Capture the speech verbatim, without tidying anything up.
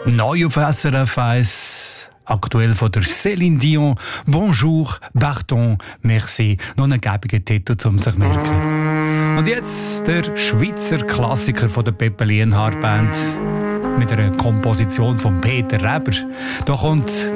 Neu auf S R F eins, aktuell von der Céline Dion. Bonjour, pardon, merci. Noch ein gäbiger Titel, um sich zu merken. Und jetzt der Schweizer Klassiker von der Peppe Lienhardt Band mit einer Komposition von Peter Reber. Da kommt